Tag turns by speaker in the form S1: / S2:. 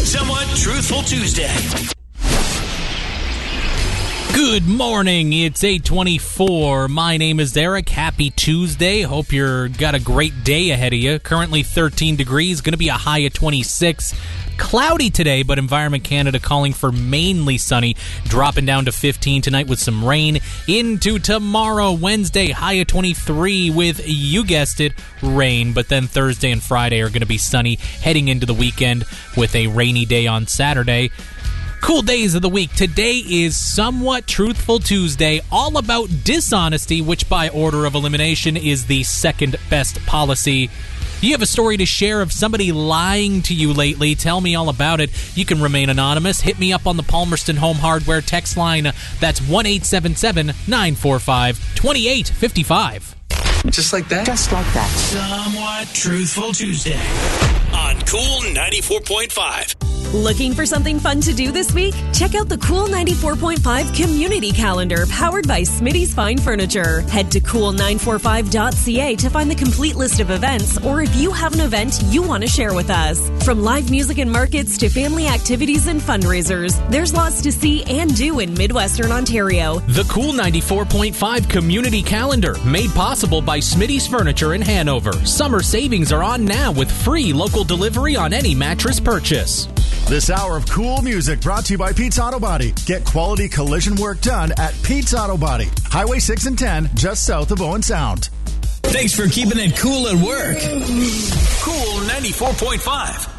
S1: Somewhat Truthful Tuesday.
S2: Good morning. It's 8:24. My name is Eric. Happy Tuesday. Hope you're got a great day ahead of you. Currently 13 degrees. Going to be a high of 26. Cloudy today, but Environment Canada calling for mainly sunny, dropping down to 15 tonight with some rain. Into tomorrow, Wednesday, high of 23 with, you guessed it, rain. But then Thursday and Friday are going to be sunny, heading into the weekend with a rainy day on Saturday. Cool days of the week. Today is Somewhat Truthful Tuesday, all about dishonesty, which by order of elimination is the second best policy. You have a story to share of somebody lying to you lately. Tell me all about it. You can remain anonymous. Hit me up on the Palmerston Home Hardware text line. That's 1-877-945-2855.
S3: Just like that?
S4: Just like that.
S1: Somewhat Truthful Tuesday on Cool 94.5.
S5: Looking for something fun to do this week? Check out the Cool 94.5 Community Calendar powered by Smitty's Fine Furniture. Head to cool945.ca to find the complete list of events, or if you have an event you want to share with us. From live music and markets to family activities and fundraisers, there's lots to see and do in Midwestern Ontario.
S2: The Cool 94.5 Community Calendar, made possible by Smitty's Furniture in Hanover. Summer savings are on now with free local delivery on any mattress purchase.
S6: This hour of cool music brought to you by Pete's Auto Body. Get quality collision work done at Pete's Auto Body. Highway 6 and 10, just south of Owen Sound.
S1: Thanks for keeping it cool at work. Cool 94.5.